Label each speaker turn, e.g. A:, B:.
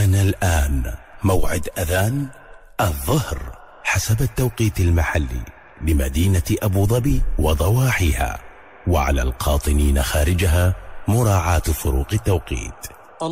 A: حان الآن موعد أذان الظهر حسب التوقيت المحلي لمدينة أبو ظبي وضواحيها، وعلى القاطنين خارجها مراعاة فروق التوقيت.